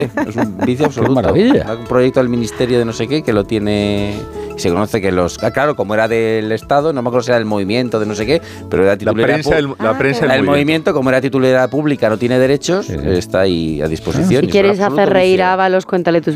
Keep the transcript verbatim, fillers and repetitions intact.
Es un vicio absoluto. ¡Qué maravilla! Un proyecto del ministerio de no sé qué que lo tiene... Se conoce que los... Claro, como era del Estado, no me acuerdo si era del movimiento de no sé qué, pero era titularidad... La prensa, el, la Ah, prensa El del movimiento. movimiento. Como era titularidad pública, no tiene derechos, Sí, sí. está ahí a disposición. Si Y es un quieres absoluto hacer reír vicio. a Ábalos, cuéntale tus